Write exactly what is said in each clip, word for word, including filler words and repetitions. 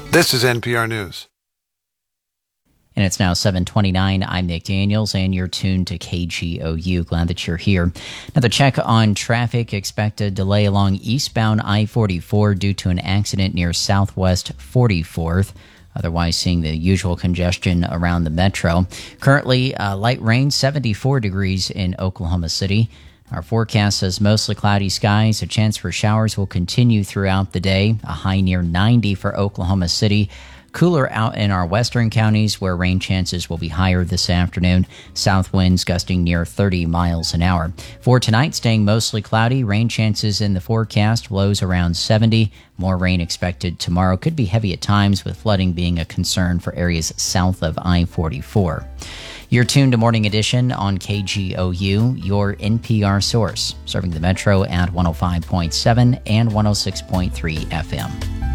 This is N P R News. And it's now seven twenty-nine. I'm Nick Daniels, and you're tuned to K G O U. Glad that you're here. Another check on traffic. Expected delay along eastbound I forty-four due to an accident near Southwest forty-fourth. Otherwise, seeing the usual congestion around the metro. Currently, uh, light rain, seventy-four degrees in Oklahoma City. Our forecast says mostly cloudy skies. A chance for showers will continue throughout the day. A high near ninety for Oklahoma City. Cooler out in our western counties where rain chances will be higher this afternoon. South winds gusting near thirty miles an hour. For tonight, staying mostly cloudy. Rain chances in the forecast. Lows around seventy. More rain expected tomorrow. Could be heavy at times, with flooding being a concern for areas south of I forty-four. You're tuned to Morning Edition on K G O U, your N P R source, serving the metro at one oh five point seven and one oh six point three F M.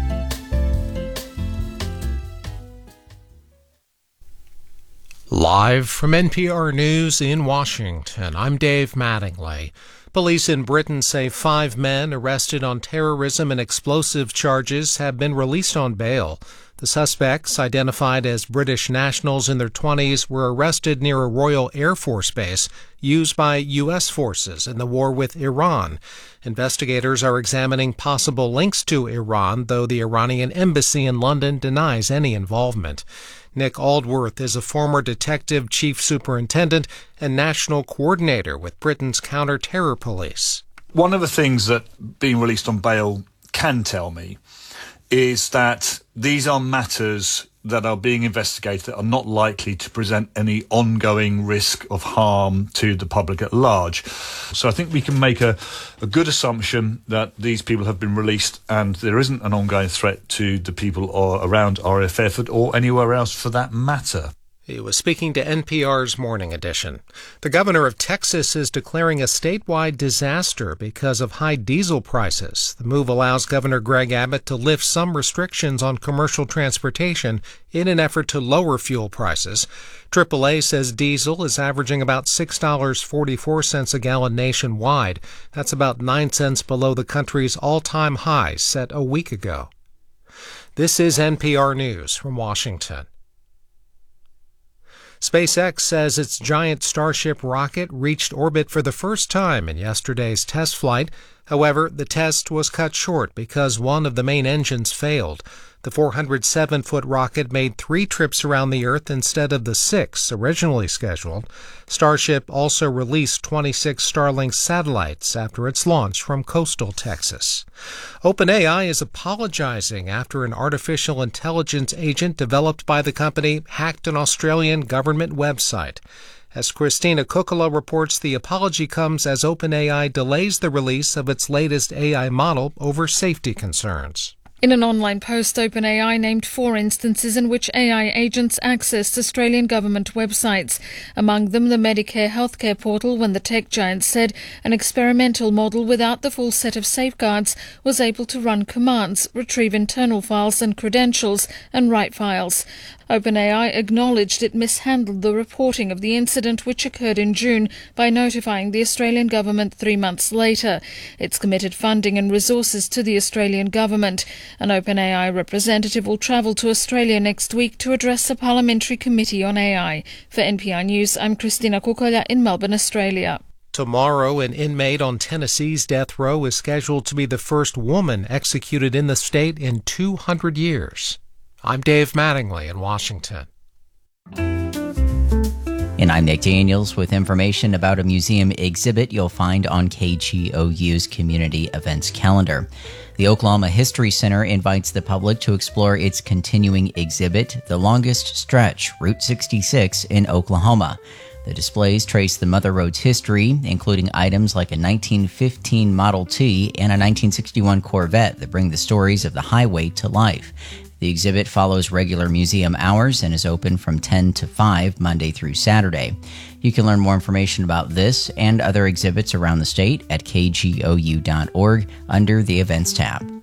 Live from N P R News in Washington, I'm Dave Mattingly. Police in Britain say five men arrested on terrorism and explosive charges have been released on bail. The suspects, identified as British nationals in their twenties, were arrested near a Royal Air Force base used by U S forces in the war with Iran. Investigators are examining possible links to Iran, though the Iranian embassy in London denies any involvement. Nick Aldworth is a former detective chief superintendent and national coordinator with Britain's counter-terror police. One of the things that being released on bail can tell me is that these are matters that are being investigated that are not likely to present any ongoing risk of harm to the public at large. So I think we can make a, a good assumption that these people have been released and there isn't an ongoing threat to the people or around R A F F or anywhere else for that matter. He was speaking to N P R's Morning Edition. The governor of Texas is declaring a statewide disaster because of high diesel prices. The move allows Governor Greg Abbott to lift some restrictions on commercial transportation in an effort to lower fuel prices. triple A says diesel is averaging about six dollars and forty-four cents a gallon nationwide. That's about nine cents below the country's all-time high set a week ago. This is N P R News from Washington. SpaceX says its giant Starship rocket reached orbit for the first time in yesterday's test flight. However, the test was cut short because one of the main engines failed. The four hundred seven foot rocket made three trips around the Earth instead of the six originally scheduled. Starship also released twenty-six Starlink satellites after its launch from coastal Texas. OpenAI is apologizing after an artificial intelligence agent developed by the company hacked an Australian government website. As Christina Kukala reports, the apology comes as OpenAI delays the release of its latest A I model over safety concerns. In an online post, OpenAI named four instances in which A I agents accessed Australian government websites. Among them, the Medicare healthcare portal, when the tech giant said an experimental model without the full set of safeguards was able to run commands, retrieve internal files and credentials, and write files. OpenAI acknowledged it mishandled the reporting of the incident, which occurred in June, by notifying the Australian government three months later. It's committed funding and resources to the Australian government. An OpenAI representative will travel to Australia next week to address a parliamentary committee on A I. For N P R News, I'm Christina Kukola in Melbourne, Australia. Tomorrow, an inmate on Tennessee's death row is scheduled to be the first woman executed in the state in two hundred years. I'm Dave Mattingly in Washington. And I'm Nick Daniels with information about a museum exhibit you'll find on K G O U's community events calendar. The Oklahoma History Center invites the public to explore its continuing exhibit, The Longest Stretch, Route sixty-six in Oklahoma. The displays trace the Mother Road's history, including items like a nineteen fifteen Model T and a nineteen sixty-one Corvette that bring the stories of the highway to life. The exhibit follows regular museum hours and is open from ten to five Monday through Saturday. You can learn more information about this and other exhibits around the state at K G O U dot org under the Events tab.